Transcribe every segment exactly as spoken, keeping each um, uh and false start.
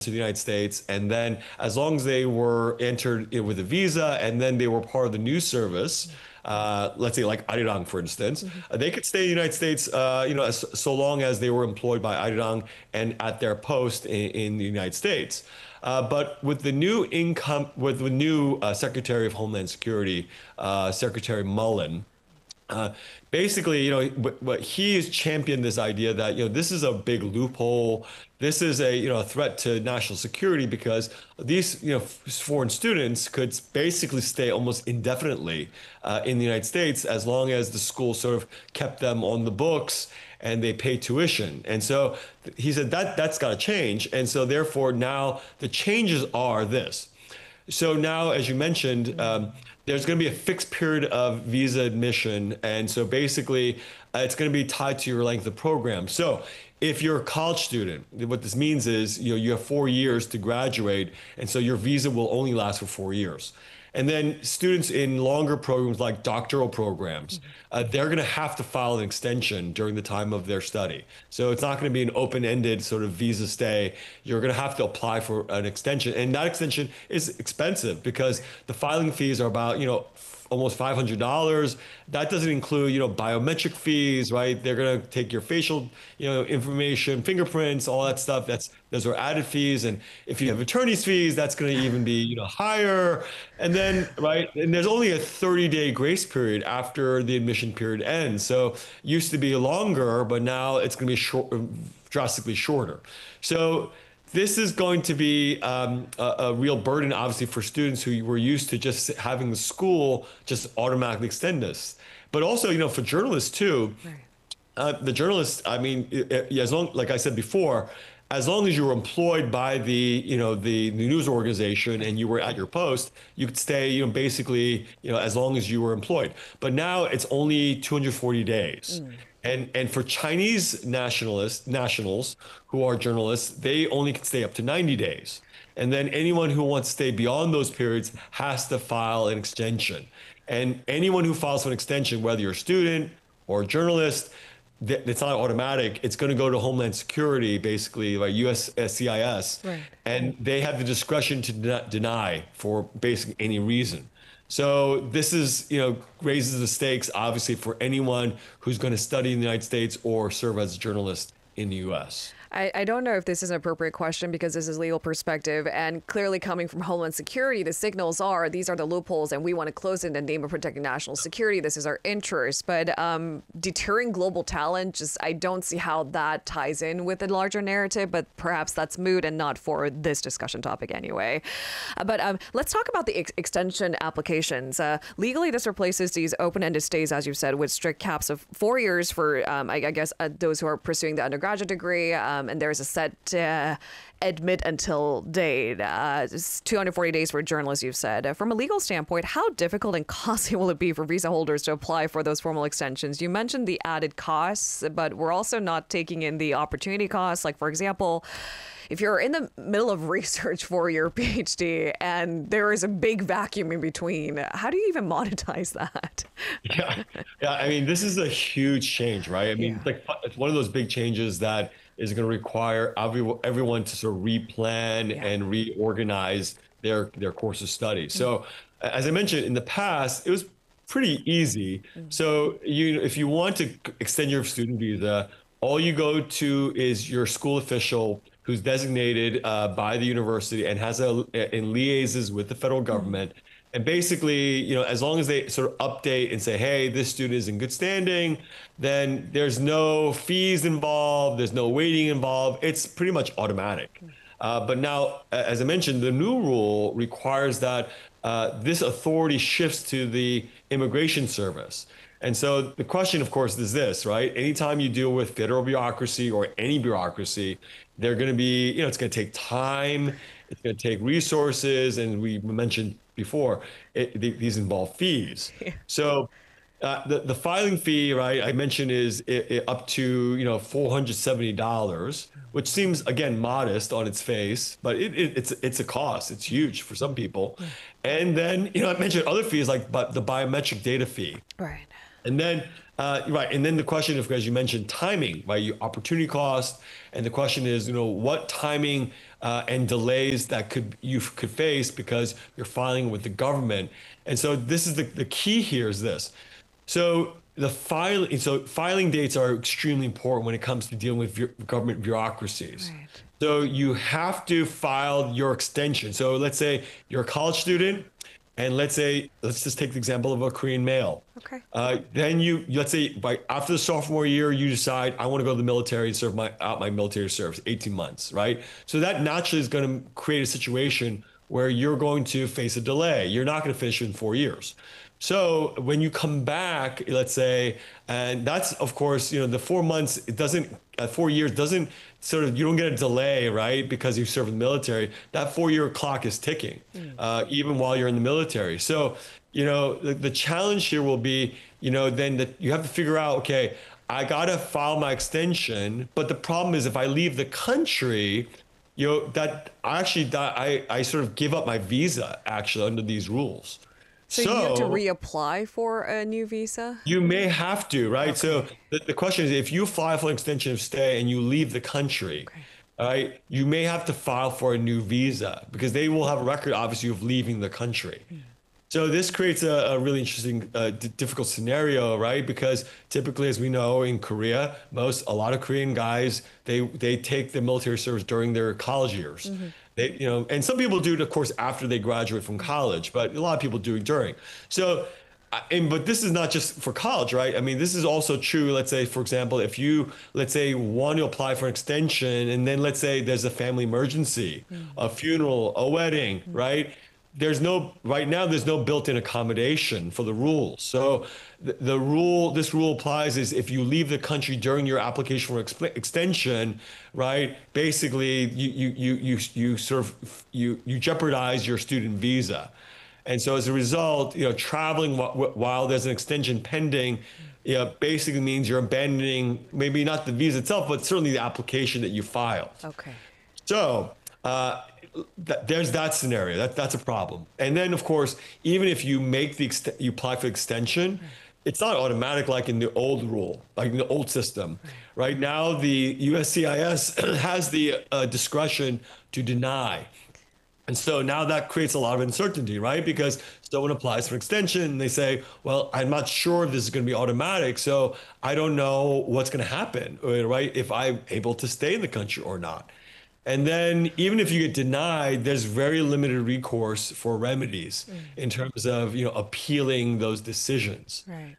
to the United States, and then as long as they were entered with a visa, and then they were part of the news service, uh, let's say like Arirang, for instance, uh, they could stay in the United States, uh, you know, as, so long as they were employed by Arirang and at their post in, in the United States. Uh, but with the new income, with the new uh, Secretary of Homeland Security, uh, Secretary Mullen, uh, basically, you know, but, but he has championed this idea that, you know, this is a big loophole. This is a, you know, a threat to national security because these, you know, foreign students could basically stay almost indefinitely uh, in the United States as long as the school sort of kept them on the books and they pay tuition. And so he said that that's got to change. And so therefore now the changes are this. So now, as you mentioned, um, there's going to be a fixed period of visa admission. And so basically, uh, it's going to be tied to your length of program. So if you're a college student, what this means is, you know, you have four years to graduate. And so your visa will only last for four years. And then students in longer programs like doctoral programs, uh, they're going to have to file an extension during the time of their study. So it's not going to be an open-ended sort of visa stay. You're going to have to apply for an extension. And that extension is expensive because the filing fees are about, you know, almost five hundred dollars. That doesn't include, you know, biometric fees, right? They're going to take your facial, you know, information, fingerprints, all that stuff. That's those are added fees. And if you have attorney's fees, that's going to even be, you know, higher. And then, right, and there's only a thirty day grace period after the admission period ends. So it used to be longer, but now it's going to be short, drastically shorter. So this is going to be um, a, a real burden, obviously, for students who were used to just having the school just automatically extend this. But also, you know, for journalists too, Right. uh, the journalists, I mean, it- it- as long, like I said before, as long as you were employed by the, you know, the, the news organization and you were at your post, you could stay, you know, basically, you know, as long as you were employed. But now it's only two hundred forty days. And and for Chinese nationalists, nationals who are journalists, they only can stay up to ninety days. And then anyone who wants to stay beyond those periods has to file an extension. And anyone who files for an extension, whether you're a student or a journalist, th- it's not automatic. It's going to go to Homeland Security, basically, like U S C I S, Right. and they have the discretion to de- deny for basically any reason. So this is, you know, raises the stakes, obviously, for anyone who's going to study in the United States or serve as a journalist in the U S. I, I don't know if this is an appropriate question because this is legal perspective, and clearly coming from Homeland Security, the signals are these are the loopholes and we want to close it in the name of protecting national security. This is our interest. But um, deterring global talent, just I don't see how that ties in with the larger narrative, but perhaps that's moot and not for this discussion topic anyway. Uh, but um, let's talk about the ex- extension applications. Uh, legally, this replaces these open-ended stays, as you said, with strict caps of four years for, um, I, I guess, uh, those who are pursuing the undergraduate degree. Um, and there's a set uh, admit until date. Uh, it's two hundred forty days for journalists, you've said. Uh, from a legal standpoint, how difficult and costly will it be for visa holders to apply for those formal extensions? You mentioned the added costs, but we're also not taking in the opportunity costs. Like, for example, if you're in the middle of research for your PhD and there is a big vacuum in between, how do you even monetize that? Yeah, yeah. I mean, this is a huge change, right? I mean, Yeah. it's like it's one of those big changes that is going to require every, everyone to sort of replan Yeah. and reorganize their their course of study. So, as I mentioned in the past, it was pretty easy. So, you if you want to extend your student visa, all you go to is your school official who's designated uh, by the university and has a in liaises with the federal government. And basically, you know, as long as they sort of update and say, hey, this student is in good standing, then there's no fees involved, there's no waiting involved. It's pretty much automatic. Uh, but now, a- as I mentioned, the new rule requires that uh, this authority shifts to the immigration service. And so the question, of course, is this, right? Anytime you deal with federal bureaucracy or any bureaucracy, they're going to be, you know, it's going to take time, it's going to take resources, and we mentioned before, it, th- these involve fees. So uh, the the filing fee, right? I mentioned is i i up to you know four hundred seventy dollars, which seems again modest on its face, but it, it, it's it's a cost. It's huge for some people. And then you know I mentioned other fees like but the biometric data fee. Right. And then, uh, right, and then the question, of as you mentioned, timing, right? Your opportunity cost, and the question is, you know, what timing uh, and delays that could you could face because you're filing with the government. And so this is the, the key here is this. So the filing so filing dates are extremely important when it comes to dealing with bu- government bureaucracies. Right. So you have to file your extension. So let's say you're a college student, and let's say, let's just take the example of a Korean male. Okay. Uh, then you, let's say, by after the sophomore year, you decide I want to go to the military and serve my out my military service, eighteen months, right? So that naturally is going to create a situation where you're going to face a delay. You're not going to finish in four years. So when you come back, let's say, and that's of course, you know, the four months, it doesn't, uh, four years doesn't sort of, you don't get a delay, right? Because you serve in the military. That four year clock is ticking, uh, even while you're in the military. So, you know, the, the challenge here will be, you know, then that you have to figure out, okay, I got to file my extension. But the problem is if I leave the country, you know, that I actually, that I, I sort of give up my visa actually under these rules. So, you have to reapply for a new visa? You may have to, right? Okay. So the, the question is, if you file for an extension of stay and you leave the country, Okay. right, you may have to file for a new visa because they will have a record, obviously, of leaving the country. So this creates a, a really interesting, uh, d- difficult scenario, right? Because typically, as we know, in Korea, most a lot of Korean guys they they take the military service during their college years. They, you know, and some people do it, of course, after they graduate from college, but a lot of people do it during. So, I- and but this is not just for college, right? I mean, this is also true. Let's say, for example, if you, let's say, want to apply for an extension, and then let's say there's a family emergency, a funeral, a wedding, right? There's no right now. There's no built-in accommodation for the rules. So the, the rule, this rule applies is if you leave the country during your application for exp- extension, right? Basically, you you you you you sort of you you jeopardize your student visa, and so as a result, you know, traveling wh- while there's an extension pending, you know, basically means you're abandoning maybe not the visa itself, but certainly the application that you filed. Okay. So uh, th- there's that scenario. That that's a problem. And then, of course, even if you make the ext- you apply for extension, it's not automatic like in the old rule, like in the old system. Right now, the U S C I S has the uh, discretion to deny. And so now that creates a lot of uncertainty, right? Because someone applies for extension and they say, well, I'm not sure if this is going to be automatic. So I don't know what's going to happen, uh, right? If I'm able to stay in the country or not. And then even if you get denied, there's very limited recourse for remedies in terms of, you know, appealing those decisions. Right.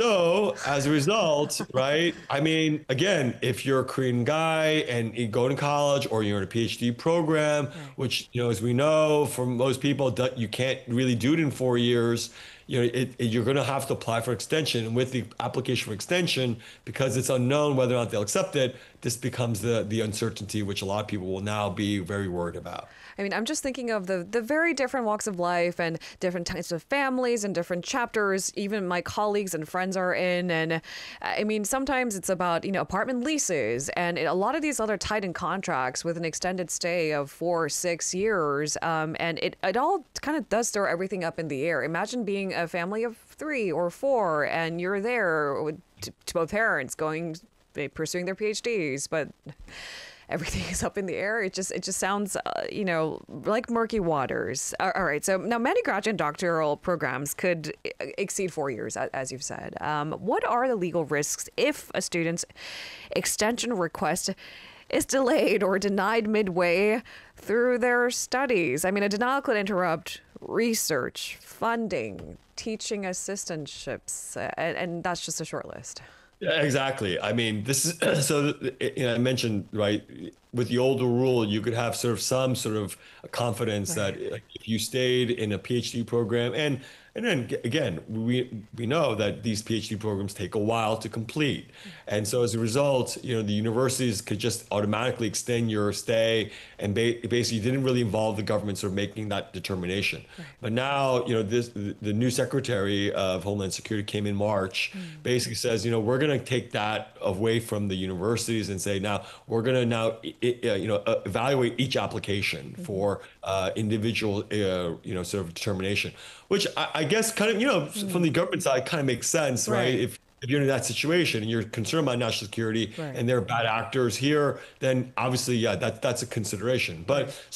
So as a result, right? I mean, again, if you're a Korean guy and you go to college or you're in a PhD program, which, you know, as we know, for most people, that you can't really do it in four years. You know, it, it, you're going to have to apply for extension. And with the application for extension, because it's unknown whether or not they'll accept it, this becomes the the uncertainty, which a lot of people will now be very worried about. I mean, I'm just thinking of the the very different walks of life and different types of families and different chapters even my colleagues and friends are in. And uh, I mean, sometimes it's about, you know, apartment leases and a lot of these other tied-in contracts with an extended stay of four or six years. Um, and it, it all kind of does throw everything up in the air. Imagine being a family of three or four and you're there with t- to both parents going, they pursuing their PhDs, but everything is up in the air. It just it just sounds, uh, you know, like murky waters. Uh, all right. So now many graduate and doctoral programs could e- exceed four years, a- as you've said. Um, what are the legal risks if a student's extension request is delayed or denied midway through their studies? I mean, a denial could interrupt research, funding, teaching assistantships, uh, and, and that's just a short list. Yeah, exactly. I mean, this is so. You know, I mentioned right with the older rule, you could have sort of some sort of confidence that like, if you stayed in a PhD program, and and then again, we we know that these PhD programs take a while to complete, and so as a result, you know, the universities could just automatically extend your stay, and ba- basically didn't really involve the government sort of making that determination. But now, you know, this the, the new Secretary of Homeland Security came in March, basically says, you know, we're going to take that away from the universities and say now we're going to now i- i- uh, you know uh, evaluate each application for uh, individual uh, you know sort of determination, which I, I guess kind of you know from the government side kind of makes sense, right? Right. If if you're in that situation and you're concerned about national security Right. and there are bad actors here, then obviously, yeah, that, that's a consideration. But